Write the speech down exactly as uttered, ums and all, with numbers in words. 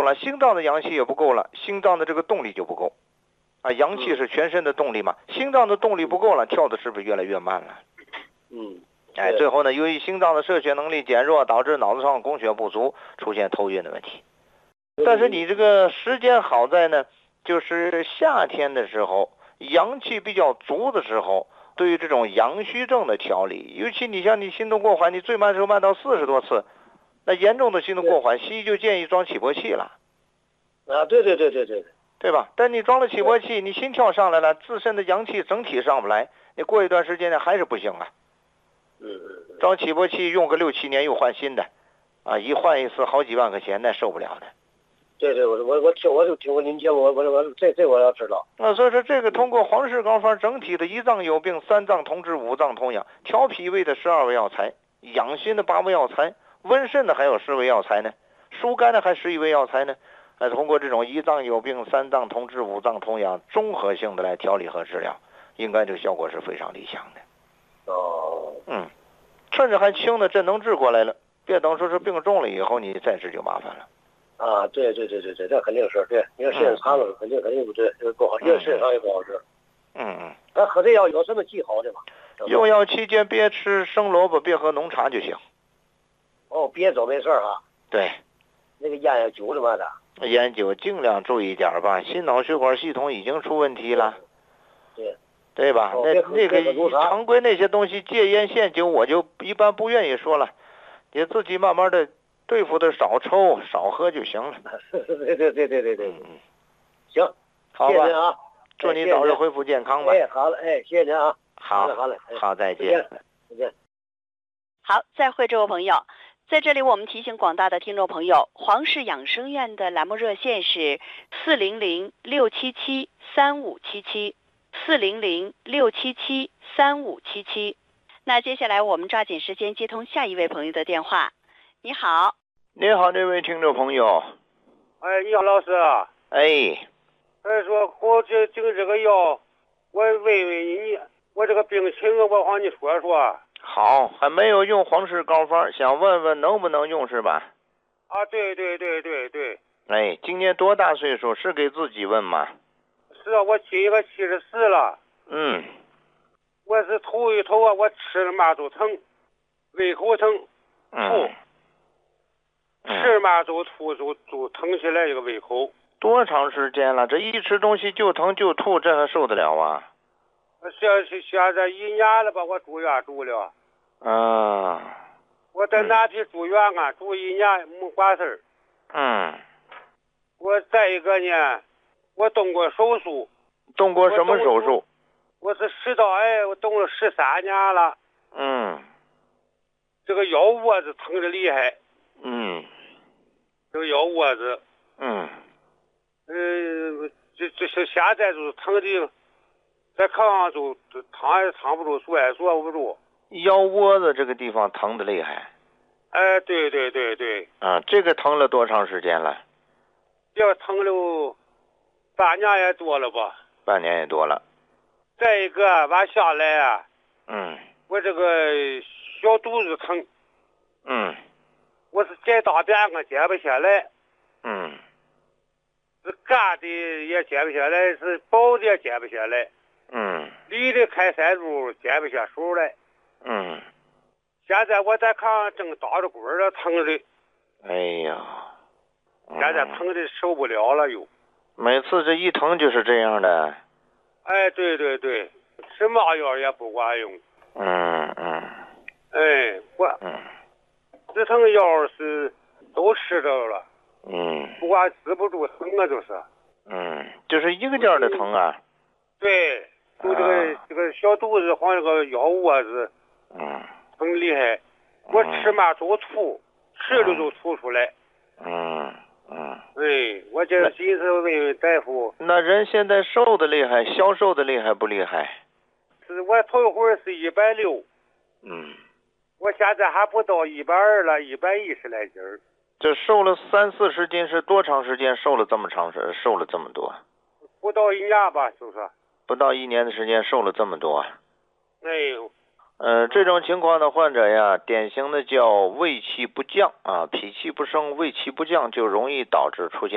了，心脏的阳气也不够了，心脏的这个动力就不够啊。阳气是全身的动力嘛，心脏的动力不够了，跳的是不是越来越慢了？ 嗯， 哎，最后呢，由于心脏的摄血能力减弱，导致脑子上供血不足，出现头晕的问题。但是你这个时间好在呢，就是夏天的时候，阳气比较足的时候，对于这种阳虚症的调理，尤其你像你心动过缓，你最慢时候慢到四十多次，那严重的心动过缓，西医就建议装起搏器了。 啊，对对对对对对吧？但你装了起搏器，你心跳上来了，自身的阳气整体上不来，你过一段时间呢还是不行啊。 嗯嗯， 装起搏器用个六七年又换新的，啊，一换一次好几万块钱，那受不了的。 对对，我我我听我就听过您节目，我我我这这我要知道。 那所以说这个通过黄氏膏方整体的一脏有病，三脏同治，五脏同养，调脾胃的十二味药材，养心的八味药材，温肾的还有十味药材呢，疏肝的还十一味药材呢。呃，通过这种一脏有病，三脏同治，五脏同养，综合性的来调理和治疗，应该这个效果是非常理想的。 哦， 嗯，甚至还轻的，这能治过来了，别等说是病重了以后你再治就麻烦了。 啊，对对对对对，这肯定是对，你看时间长了，肯定肯定不对，这不好，因为时间长也不好治。 嗯嗯。 咱喝这药有什么忌口的吗？ 用药期间别吃生萝卜，别喝浓茶就行。 哦，别走没事哈。 对。 那个烟呀酒什么的。 烟酒尽量注意点吧，心脑血管系统已经出问题了。 对。 对吧？ 哦、 那那个常规那些东西，戒烟限酒，我就一般不愿意说了，你自己慢慢的对付的，少抽少喝就行了。 对对对对对对。嗯，行， 好吧， 谢谢您啊， 祝你早日恢复健康吧。 哎，好了，哎，谢谢您啊。 好嘞，好嘞， 好，再见， 再见。 好，再会，这位朋友。在这里，我们提醒广大的听众朋友，黄氏养生院的栏目热线是四零零六七七三五七七，四零零六七七三五七七。那接下来我们抓紧时间接通下一位朋友的电话。你好。 你好，这位听众朋友。 哎，你好，老师。 哎。 他说我这这个这个药，我问问你，我这个病情我和你说说。 好，还没有用黄氏膏方，想问问能不能用是吧？ 啊，对对对对对。 哎，今年多大岁数？是给自己问吗？ 是啊，我今个七十四了。 嗯。 我是头一头啊，我吃了嘛都疼，胃口疼，吐。 嗯。 吃嘛就吐，就就疼起来这个胃口。 多长时间了？这一吃东西就疼就吐，这还受得了啊？ 现现现在一年了吧，我住院住了。 啊。 我在哪去住院啊？嗯、住一年没管事儿。 嗯。 我再一个呢，我动过手术。 动过什么手术？ 我是食道癌，我动了十三年了。 嗯。 这个腰窝子疼的厉害。 嗯。 这个腰窝子。 嗯。 呃，这这是现在就是疼的。在炕上就躺也躺不住，坐也坐不住。 腰窝子这个地方疼的厉害。 哎，对对对对。 啊，这个疼了多长时间了？ 这个疼了半年也多了吧。 半年也多了。 再一个往下来啊。 嗯。 我这个小肚子疼。 嗯。 我是解大便我解不下来。 嗯。 是干的也解不下来，是饱的也解不下来。 嗯， 离的开塞住解不下手来。 嗯， 现在我在炕上正打着滚了，疼的。 哎呀， 现在疼的受不了了又。 每次这一疼就是这样的。 哎，对对对，吃嘛药也不管用。 嗯嗯。 哎，我嗯， 止疼药是都吃着了。 嗯。 不管止不住疼啊，就是。 嗯，就是一个劲儿的疼啊。 对。就这个、啊、这个小肚子和这个腰窝子， 嗯， 很厉害。我吃嘛就吐，吃了就吐出来。 嗯嗯。 哎，我这寻思问问大夫。 那人现在瘦的厉害，消瘦的厉害不厉害？ 是我头一会儿是一百六。 嗯。 我现在还不到一百二了，一百一十来斤儿。 这瘦了三四十斤是多长时间？瘦了这么长时，瘦了这么多？ 不到一年吧，就是。 不到一年的时间瘦了这么多。 哎呦。 呃，这种情况的患者呀，典型的叫胃气不降啊，脾气不升，胃气不降，就容易导致出现